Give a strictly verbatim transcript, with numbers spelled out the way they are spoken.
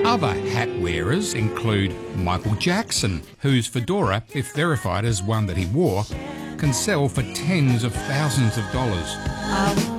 Other hat wearers include Michael Jackson, whose fedora, if verified as one that he wore, can sell for tens of thousands of dollars.